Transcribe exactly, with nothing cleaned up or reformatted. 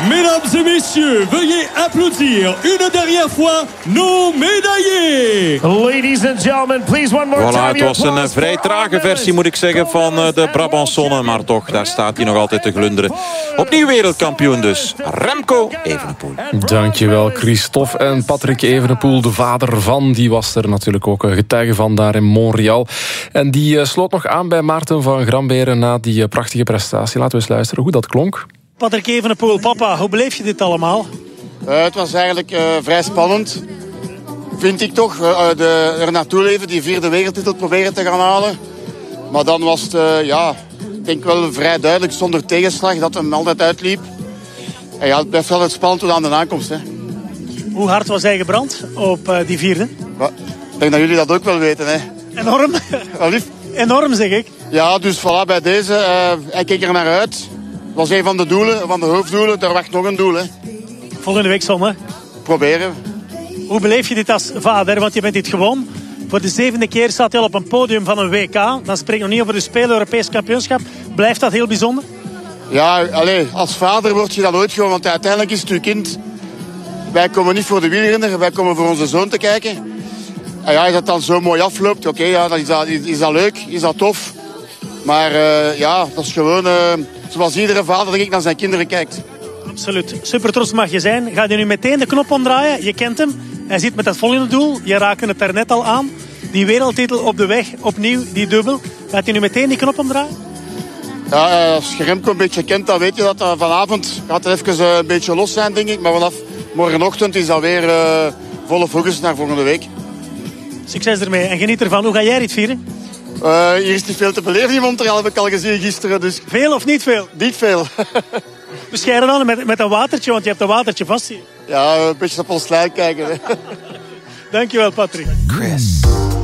Mesdames et messieurs, veuillez applaudir une dernière fois nos médaillés. Ladies and gentlemen, please one more voilà, time. het was een vrij trage versie, moet ik zeggen, van de Brabantsonne. Maar toch, daar staat hij nog altijd te glunderen. Opnieuw wereldkampioen dus, Remco Evenepoel. Dankjewel, Christophe. En Patrick Evenepoel, de vader van, die was er natuurlijk ook getuige van daar in Montreal. En die uh, sloot nog aan bij Maarten van Gramberen na die uh, prachtige prestatie. Laten we eens luisteren hoe dat klonk. Patrick Evenepoel, papa, hoe beleef je dit allemaal? Uh, het was eigenlijk uh, vrij spannend. Vind ik toch. Uh, de, er naartoe leven, die vierde wereldtitel proberen te gaan halen. Maar dan was het, uh, ja, ik denk wel vrij duidelijk, zonder tegenslag, dat hem altijd uitliep. En ja, het blijft wel het spannend tot aan de aankomst. Hè. Hoe hard was hij gebrand op uh, die vierde? Maar, ik denk dat jullie dat ook wel weten. Hè. Enorm. Enorm, zeg ik. Ja, dus voilà, bij deze, uh, hij keek er naar uit. Dat was een van de doelen, van de hoofddoelen. Daar wacht nog een doel. Hè. Volgende week zondag. Proberen. Hoe beleef je dit als vader? Want je bent dit gewoon. Voor de zevende keer staat hij al op een podium van een W K. Dan spreek ik nog niet over de Spelen, Europees kampioenschap. Blijft dat heel bijzonder? Ja, allez, als vader word je dat nooit gewoon. Want uiteindelijk is het uw kind. Wij komen niet voor de wielrenner. Wij komen voor onze zoon te kijken. En ja, als dat dan zo mooi afloopt. Oké, okay, ja, dan is dat, is, is dat leuk. Is dat tof. Maar uh, ja, dat is gewoon... Uh, zoals iedere vader, denk ik, naar zijn kinderen kijkt. Absoluut. Super trots mag je zijn. Ga je nu meteen de knop omdraaien? Je kent hem. Hij zit met het volgende doel. Je raakte het er net al aan. Die wereldtitel op de weg. Opnieuw die dubbel. Gaat hij nu meteen die knop omdraaien? Ja, als je Remco een beetje kent, dan weet je dat uh, vanavond gaat het even uh, een beetje los zijn, denk ik. Maar vanaf morgenochtend is dat weer uh, volle focus naar volgende week. Succes ermee en geniet ervan. Hoe ga jij dit vieren? Uh, hier is niet veel te beleven in Montreal, heb ik al gezien gisteren. Dus... Veel of niet veel? Niet veel. Bescheiden dan met, met een watertje, want je hebt een watertje vast hier. Ja, een beetje op ons lijn kijken. Hè. Dankjewel, Patrick. Chris.